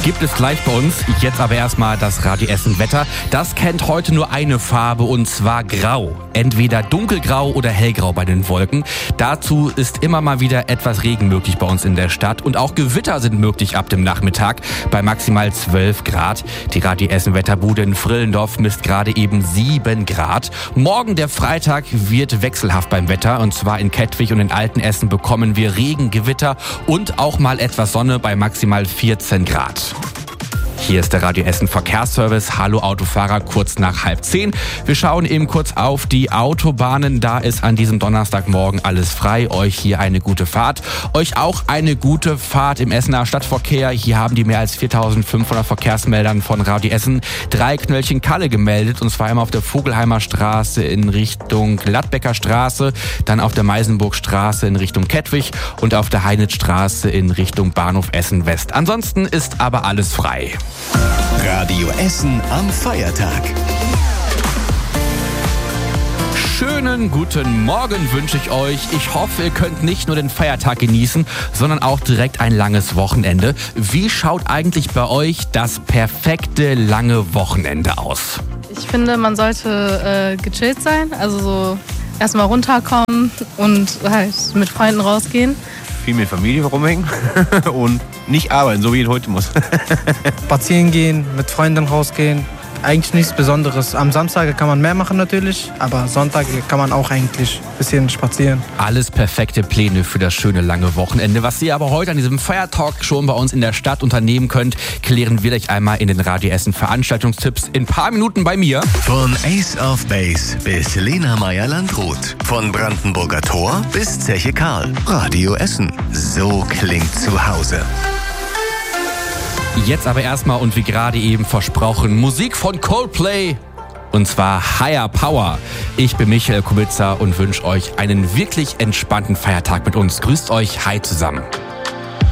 gibt es gleich bei uns. Jetzt aber erstmal das Radio Essen Wetter. Das kennt heute nur eine Farbe und zwar grau. Entweder dunkelgrau oder hellgrau bei den Wolken. Dazu ist immer mal wieder etwas Regen möglich bei uns in der Stadt und auch Gewitter sind möglich ab dem Nachmittag bei maximal 12 Grad. Die Radio Essen Wetterbude in Vrillendorf misst gerade eben 7 Grad. Morgen, der Freitag, wird wechselhaft beim Wetter und zwar in Kettwig und in Altenessen bekommen wir Regen, Gewitter und auch mal etwas Sonne bei maximal 14 Grad. Hier ist der Radio Essen Verkehrsservice. Hallo Autofahrer, kurz nach 9:30. Wir schauen eben kurz auf die Autobahnen. Da ist an diesem Donnerstagmorgen alles frei. Euch hier eine gute Fahrt. Euch auch eine gute Fahrt im Essener Stadtverkehr. Hier haben die mehr als 4.500 Verkehrsmeldern von Radio Essen 3 Knöllchen Kalle gemeldet. Und zwar einmal auf der Vogelheimer Straße in Richtung Gladbecker Straße, dann auf der Meisenburgstraße in Richtung Kettwig und auf der Heinitzstraße in Richtung Bahnhof Essen West. Ansonsten ist aber alles frei. Radio Essen am Feiertag. Schönen guten Morgen wünsche ich euch. Ich hoffe, ihr könnt nicht nur den Feiertag genießen, sondern auch direkt ein langes Wochenende. Wie schaut eigentlich bei euch das perfekte lange Wochenende aus? Ich finde, man sollte gechillt sein, also so erstmal runterkommen und halt mit Freunden rausgehen. Viel mit Familie rumhängen und nicht arbeiten, so wie ich heute muss. Spazieren gehen, mit Freunden rausgehen. Eigentlich nichts Besonderes. Am Samstag kann man mehr machen natürlich, aber Sonntag kann man auch eigentlich ein bisschen spazieren. Alles perfekte Pläne für das schöne lange Wochenende. Was ihr aber heute an diesem Feiertag schon bei uns in der Stadt unternehmen könnt, klären wir gleich einmal in den Radio Essen Veranstaltungstipps in ein paar Minuten bei mir. Von Ace of Base bis Lena Meyer-Landrut. Von Brandenburger Tor bis Zeche Karl. Radio Essen. So klingt zu Hause. Jetzt aber erstmal und wie gerade eben versprochen, Musik von Coldplay. Und zwar Higher Power. Ich bin Michael Kubitzer und wünsche euch einen wirklich entspannten Feiertag mit uns. Grüßt euch, hi zusammen.